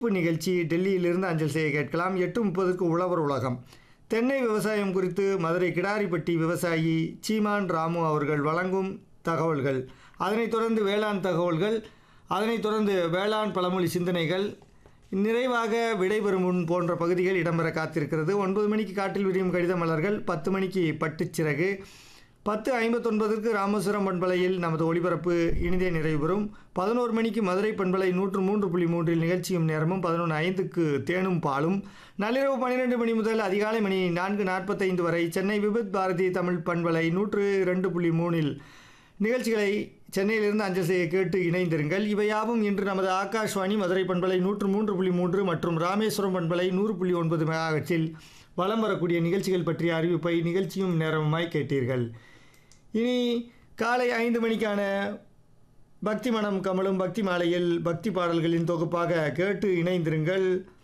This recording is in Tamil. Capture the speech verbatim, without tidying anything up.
நிகழ்ச்சி டெல்லியிலிருந்து அஞ்சல் செய்ய கேட்கலாம். எட்டு முப்பதுக்கு உழவர் உலகம். தென்னை விவசாயம் குறித்து மதுரை கிடாரிப்பட்டி விவசாயி சீமான் ராமு அவர்கள் வழங்கும் தகவல்கள். அதனைத் தொடர்ந்து வேளாண் தகவல்கள், அதனைத் தொடர்ந்து வேளாண் பழமொழி சிந்தனைகள், நிறைவாக விடைபெறும் முன் போன்ற பகுதிகள் இடம்பெற காத்திருக்கிறது. ஒன்பது மணிக்கு காட்டில் விரியும் கடித மலர்கள், பத்து மணிக்கு பட்டுச்சிறகு, பத்து ஐம்பத்தொன்பதற்கு ராமேஸ்வரம் பண்பலையில் நமது ஒளிபரப்பு இனிதே நிறைவு பெறும். பதினோரு மணிக்கு மதுரை பண்பலை நூற்று மூன்று புள்ளி மூன்றில் நிகழ்ச்சியும் நேரமும், பதினொன்று ஐந்துக்கு தேனும் பாலும், நள்ளிரவு பன்னிரெண்டு மணி முதல் அதிகாலை மணி நான்கு நாற்பத்தைந்து வரை சென்னை விபத் பாரதி தமிழ் பண்பலை நூற்று ரெண்டு புள்ளி மூணில் நிகழ்ச்சிகளை சென்னையிலிருந்து அஞ்சல் செய்ய கேட்டு இணைந்திருங்கள். இவையாவும் இன்று நமது ஆகாஷ்வாணி மதுரை பண்பலை நூற்று மூன்று புள்ளி மூன்று மற்றும் ராமேஸ்வரம் பண்பலை நூறு புள்ளி ஒன்பது மெகாஹெர்ட்ஸில் வலம் வரக்கூடிய நிகழ்ச்சிகள் பற்றிய அறிவிப்பை நிகழ்ச்சியும் நேரமாய் கேட்டீர்கள். இனி காலை ஐந்து மணிக்கான பக்தி மனம் கமலும் பக்தி மாலையில் பக்தி பாடல்களின் தொகுப்பாக கேட்டு இணைந்திருங்கள்.